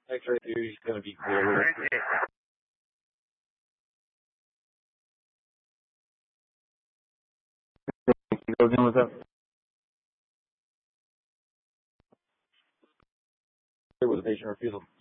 X-ray theory is going to be clear. Logan, what's up? With a patient refusal.